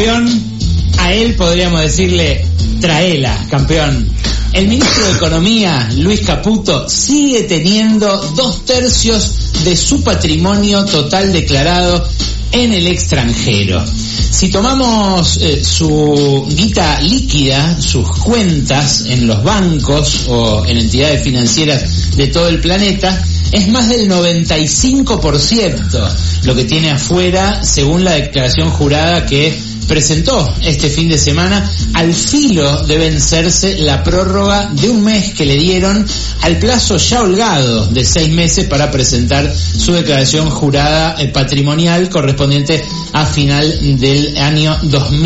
campeón, a él podríamos decirle, traela, campeón. El ministro de Economía, Luis Caputo, sigue teniendo 2/3 de su patrimonio total declarado en el extranjero. Si tomamos su guita líquida, sus cuentas en los bancos o en entidades financieras de todo el planeta, es más del 95% lo que tiene afuera, según la declaración jurada que presentó este fin de semana, al filo de vencerse la prórroga de un mes que le dieron al plazo ya holgado de 6 meses para presentar su declaración jurada patrimonial correspondiente a final del año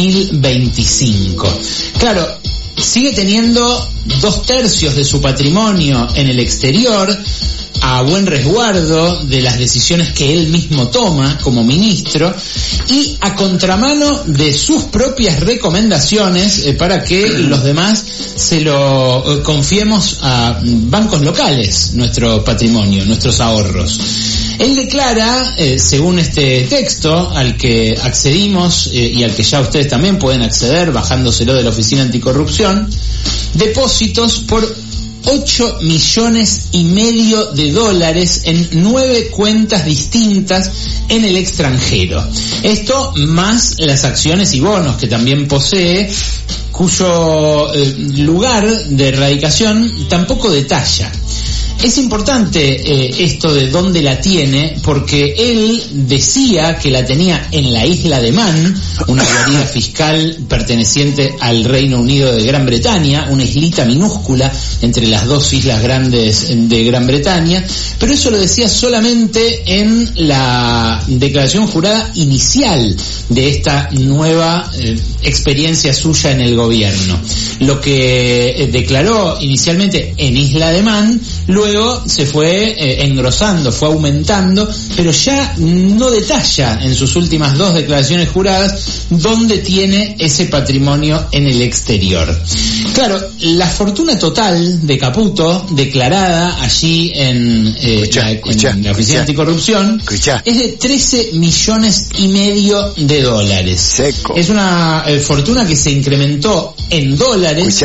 2025. Claro, sigue teniendo 2/3 de su patrimonio en el exterior, a buen resguardo de las decisiones que él mismo toma como ministro y a contramano de sus propias recomendaciones para que los demás se lo confiemos a bancos locales, nuestro patrimonio, nuestros ahorros. Él declara, según este texto al que accedimos y al que ya ustedes también pueden acceder bajándoselo de la Oficina Anticorrupción, depósitos por $8,5 millones de dólares en 9 cuentas distintas en el extranjero. Esto más las acciones y bonos que también posee, cuyo lugar de erradicación tampoco detalla. Es importante esto de dónde la tiene, porque él decía que la tenía en la isla de Man, una guarida fiscal perteneciente al Reino Unido de Gran Bretaña, una islita minúscula entre las dos islas grandes de Gran Bretaña, pero eso lo decía solamente en la declaración jurada inicial de esta nueva experiencia suya en el gobierno. Lo que declaró inicialmente en Isla de Man, luego se fue engrosando, fue aumentando, pero ya no detalla en sus últimas 2 declaraciones juradas dónde tiene ese patrimonio en el exterior. Claro, la fortuna total de Caputo, declarada allí en la Oficina Anticorrupción, es de $13,5 millones de dólares. Seco. Es una fortuna que se incrementó en dólares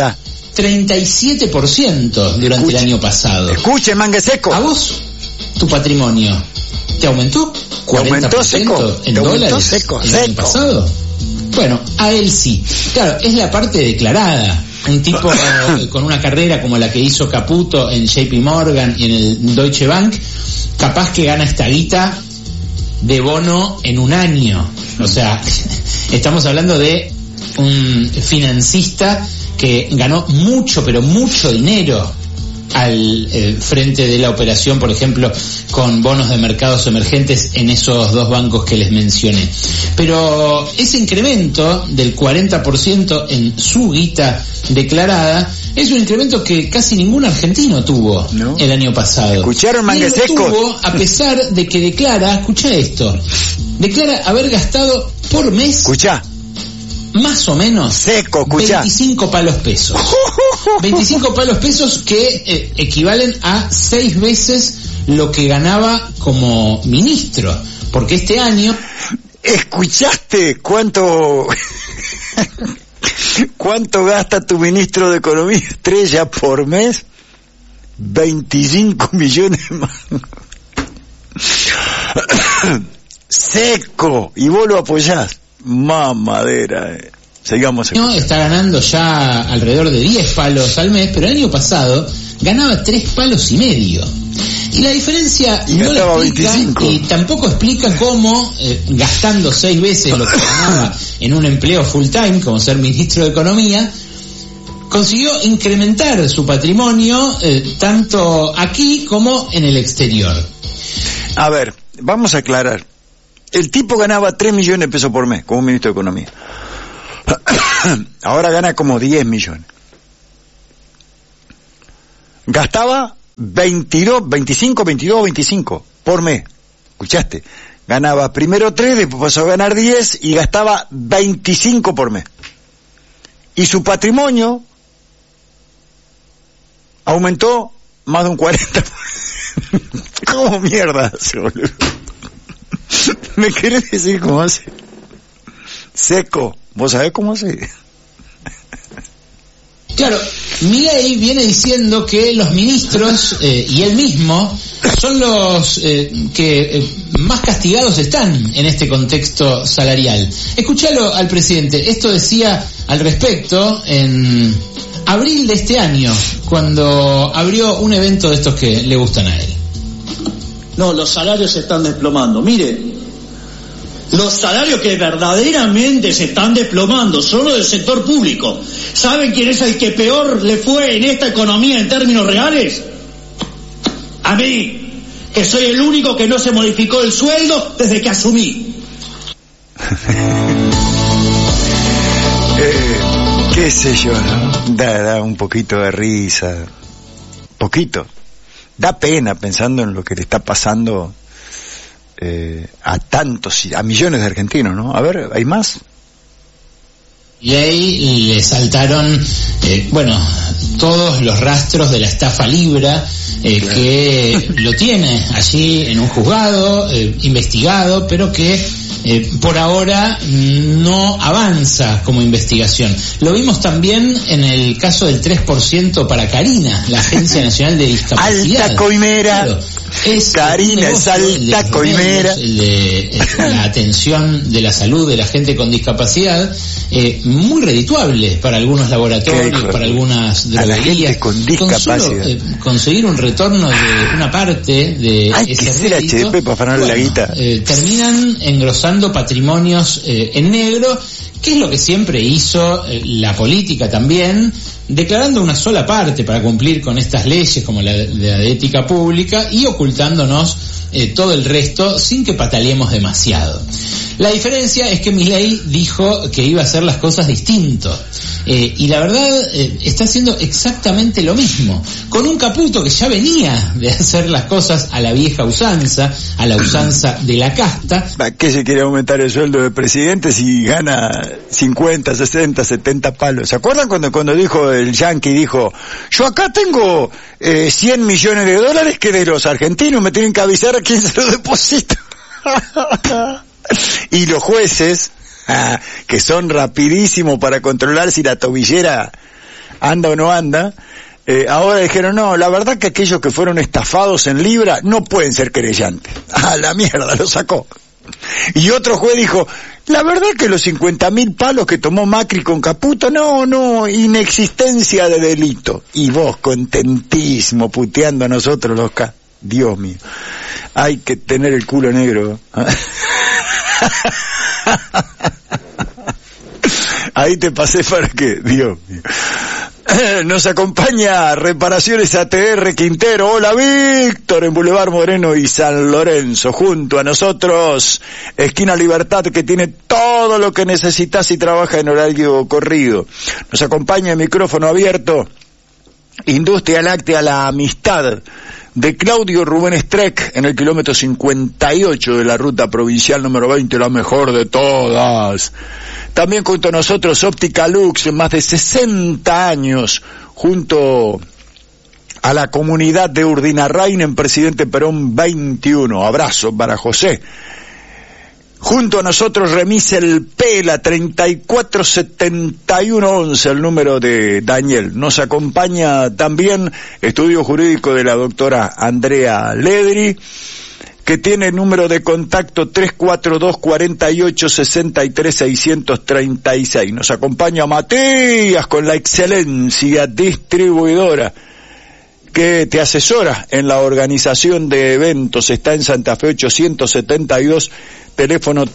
37% durante el año pasado. Escuche, mangue seco. ¿A vos, tu patrimonio, te aumentó 40% en dólares seco, el año pasado? Bueno, a él sí. Claro, es la parte declarada. Un tipo con una carrera como la que hizo Caputo en JP Morgan y en el Deutsche Bank, capaz que gana esta guita de bono en un año. O sea, estamos hablando de un financista que ganó mucho, pero mucho dinero al frente de la operación, por ejemplo, con bonos de mercados emergentes en esos 2 bancos que les mencioné. Pero ese incremento del 40% en su guita declarada es un incremento que casi ningún argentino tuvo el año pasado. ¿Escucharon, mangue seco? Y lo tuvo a pesar de que declara, escucha esto, declara haber gastado por mes, escucha, más o menos seco, 25 palos pesos. 25 palos pesos que equivalen a 6 veces lo que ganaba como ministro. Porque este año... ¿Escuchaste cuánto gasta tu ministro de Economía estrella por mes? 25 millones más. Seco. Y vos lo apoyás. Mamadera. Sigamos. Está ganando ya alrededor de 10 palos al mes, pero el año pasado ganaba 3,5 palos. Y la diferencia no la explica 25. Y tampoco explica cómo, gastando 6 veces lo que ganaba en un empleo full time, como ser ministro de Economía, consiguió incrementar su patrimonio tanto aquí como en el exterior. A ver, vamos a aclarar. El tipo ganaba 3 millones de pesos por mes como ministro de Economía. Ahora gana como 10 millones. Gastaba 25 por mes. ¿Escuchaste? Ganaba primero 3, después pasó a ganar 10 y gastaba 25 por mes. Y su patrimonio aumentó más de un 40%. ¿Cómo mierda hace, boludo? ¿Me querés decir cómo hace? seco. ¿Vos sabés cómo así? Claro, Milei viene diciendo que los ministros y él mismo son los que más castigados están en este contexto salarial. Escuchalo al presidente. Esto decía al respecto en abril de este año, cuando abrió un evento de estos que le gustan a él. No, los salarios se están desplomando. Mire, los salarios que verdaderamente se están desplomando son los del sector público. ¿Saben quién es el que peor le fue en esta economía en términos reales? A mí, que soy el único que no se modificó el sueldo desde que asumí. Qué sé yo, ¿no? Da un poquito de risa. Poquito. Da pena pensando en lo que le está pasando a millones de argentinos, ¿no? A ver, ¿hay más? Y ahí le saltaron, todos los rastros de la estafa Libra, que lo tiene allí en un juzgado, investigado, pero que por ahora no avanza como investigación. Lo vimos también en el caso del 3% para Karina, la Agencia Nacional de Discapacidad. Alta coimera. Claro, Karina es alta coimera. La atención de la salud de la gente con discapacidad, muy redituable para algunos laboratorios, para algunas droguerías. Con discapacidad. Conseguir un retorno de una parte de ese rédito, HDP para ganar la guita. Terminan engrosando patrimonios en negro, que es lo que siempre hizo la política también, declarando una sola parte para cumplir con estas leyes como la de ética pública y ocultándonos todo el resto sin que pataleemos demasiado. La diferencia es que Milei dijo que iba a hacer las cosas distinto, y la verdad está haciendo exactamente lo mismo, con un Caputo que ya venía de hacer las cosas a la vieja usanza, a la usanza de la casta. ¿Para qué se quiere aumentar el sueldo del presidente si gana 50, 60, 70 palos? ¿Se acuerdan cuando dijo el Yankee, dijo, yo acá tengo 100 millones de dólares que de los argentinos me tienen que avisar a quién se lo deposito? Y los jueces, que son rapidísimos para controlar si la tobillera anda o no anda, ahora dijeron, no, la verdad que aquellos que fueron estafados en Libra no pueden ser querellantes. A la mierda, lo sacó. Y otro juez dijo, la verdad que los 50.000 palos que tomó Macri con Caputo, no, inexistencia de delito. Y vos contentísimo puteando a nosotros los Dios mío, hay que tener el culo negro. Ahí te pasé para que, Dios mío. Nos acompaña Reparaciones ATR Quintero. Hola Víctor, en Boulevard Moreno y San Lorenzo. Junto a nosotros, Esquina Libertad, que tiene todo lo que necesitas y trabaja en horario corrido. Nos acompaña en micrófono abierto Industria Láctea La Amistad, de Claudio Rubén Streck, en el kilómetro 58 de la ruta provincial número 20, la mejor de todas. También junto a nosotros Óptica Lux, más de 60 años, junto a la comunidad de Urdinarrain en Presidente Perón 21. Abrazo para José. Junto a nosotros Remise El Pela, 347111, el número de Daniel. Nos acompaña también Estudio Jurídico de la doctora Andrea Ledri, que tiene número de contacto 342-48-63-636. Nos acompaña Matías con la excelencia distribuidora que te asesora en la organización de eventos. Está en Santa Fe 872, teléfono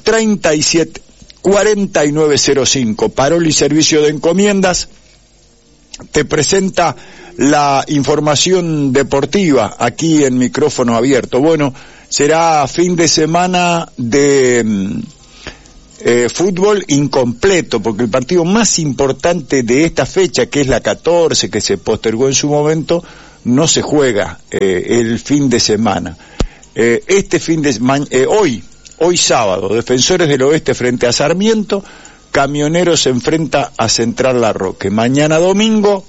374905. Parol y servicio de encomiendas. Te presenta la información deportiva aquí en micrófono abierto. Bueno, será fin de semana de fútbol incompleto, porque el partido más importante de esta fecha, que es la 14, que se postergó en su momento, no se juega el fin de semana. Hoy sábado, Defensores del Oeste frente a Sarmiento, Camioneros se enfrenta a Central Larroque. Mañana domingo,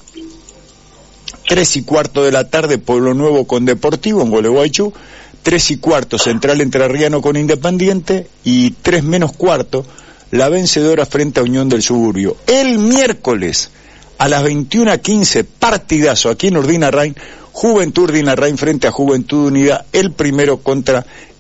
3:15 de la tarde, Pueblo Nuevo con Deportivo en Gualeguaychú, 3:15 Central Entrerriano con Independiente, y 3:15 la vencedora frente a Unión del Suburbio. El miércoles a las 21:15, partidazo aquí en Urdinarrain, Juventud Urdinarrain frente a Juventud Unida, el primero contra